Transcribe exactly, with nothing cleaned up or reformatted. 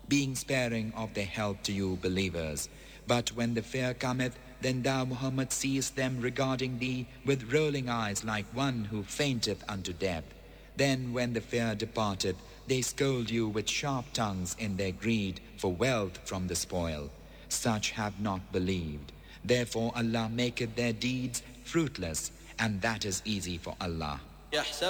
being sparing of their help to you believers. But when the fear cometh, then thou, Muhammad, seest them regarding thee with rolling eyes like one who fainteth unto death. Then when the fear departed, they scold you with sharp tongues in their greed for wealth from the spoil. Such have not believed. Therefore Allah maketh their deeds fruitless, and that is easy for Allah.